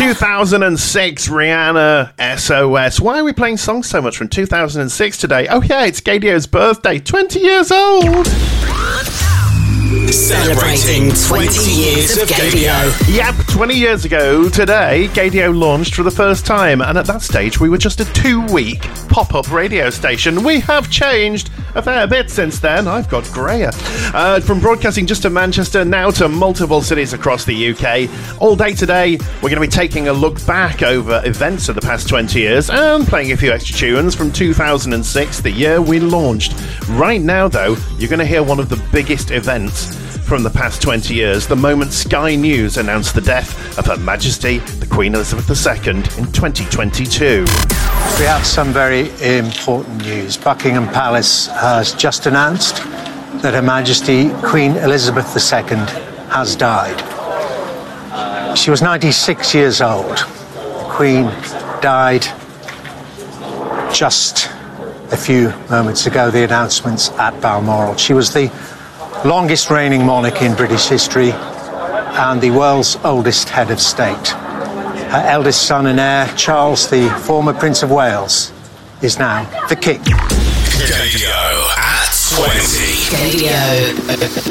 2006, Rihanna, SOS. Why are we playing songs so much from 2006 today? Oh yeah, it's Gadio's birthday, 20 years old. Celebrating 20 years of Gadio. Yep, 20 years ago today, Gadio launched for the first time, and at that stage we were just a 2-week pop-up radio station. We have changed a fair bit since then. I've got greyer. From broadcasting just to Manchester, now to multiple cities across the UK. All day today, we're going to be taking a look back over events of the past 20 years and playing a few extra tunes from 2006, the year we launched. Right now, though, you're going to hear one of the biggest events from the past 20 years, the moment Sky News announced the death of Her Majesty, the Queen Elizabeth II, in 2022. We have some very important news. Buckingham Palace has just announced that Her Majesty, Queen Elizabeth II, has died. She was 96 years old. The Queen died just a few moments ago, the announcements at Balmoral. She was the longest reigning monarch in British history and the world's oldest head of state. Her eldest son and heir, Charles, the former Prince of Wales, is now the king. Gadio at 20. Gadio.